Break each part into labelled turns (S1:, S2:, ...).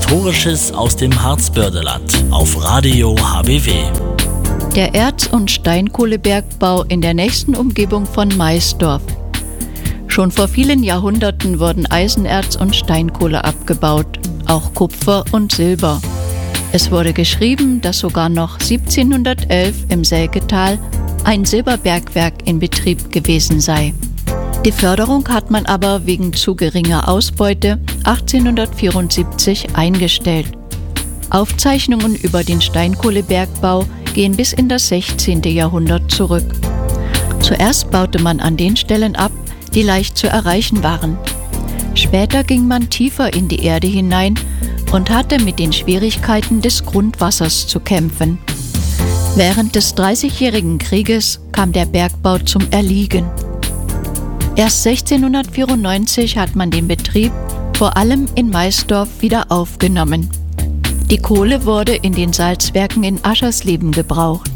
S1: Historisches aus dem Harzbördeland auf Radio HBW.
S2: Der Erz- und Steinkohlebergbau in der nächsten Umgebung von Maisdorf. Schon vor vielen Jahrhunderten wurden Eisenerz und Steinkohle abgebaut, auch Kupfer und Silber. Es wurde geschrieben, dass sogar noch 1711 im Selketal ein Silberbergwerk in Betrieb gewesen sei. Die Förderung hat man aber wegen zu geringer Ausbeute 1874 eingestellt. Aufzeichnungen über den Steinkohlebergbau gehen bis in das 16. Jahrhundert zurück. Zuerst baute man an den Stellen ab, die leicht zu erreichen waren. Später ging man tiefer in die Erde hinein und hatte mit den Schwierigkeiten des Grundwassers zu kämpfen. Während des Dreißigjährigen Krieges kam der Bergbau zum Erliegen. Erst 1694 hat man den Betrieb vor allem in Maisdorf wieder aufgenommen. Die Kohle wurde in den Salzwerken in Aschersleben gebraucht.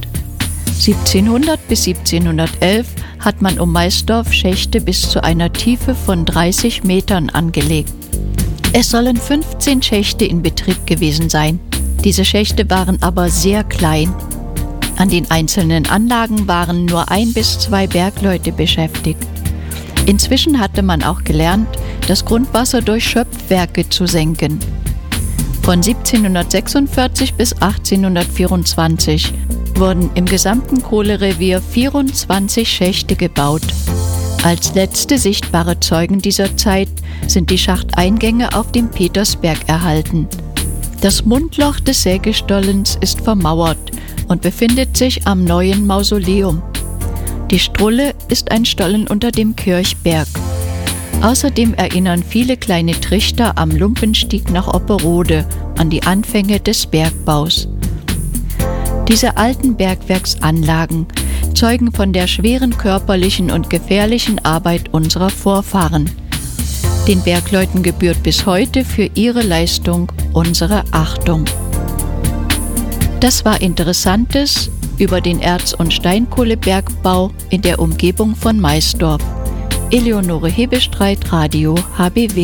S2: 1700 bis 1711 hat man um Maisdorf Schächte bis zu einer Tiefe von 30 Metern angelegt. Es sollen 15 Schächte in Betrieb gewesen sein. Diese Schächte waren aber sehr klein. An den einzelnen Anlagen waren nur 1 bis 2 Bergleute beschäftigt. Inzwischen hatte man auch gelernt, das Grundwasser durch Schöpfwerke zu senken. Von 1746 bis 1824 wurden im gesamten Kohlerevier 24 Schächte gebaut. Als letzte sichtbare Zeugen dieser Zeit sind die Schachteingänge auf dem Petersberg erhalten. Das Mundloch des Sägestollens ist vermauert und befindet sich am neuen Mausoleum. Die Strulle ist ein Stollen unter dem Kirchberg. Außerdem erinnern viele kleine Trichter am Lumpenstieg nach Opperode an die Anfänge des Bergbaus. Diese alten Bergwerksanlagen zeugen von der schweren körperlichen und gefährlichen Arbeit unserer Vorfahren. Den Bergleuten gebührt bis heute für ihre Leistung unsere Achtung. Das war Interessantes über den Erz- und Steinkohlebergbau in der Umgebung von Maisdorf. Eleonore Hebestreit, Radio HBW.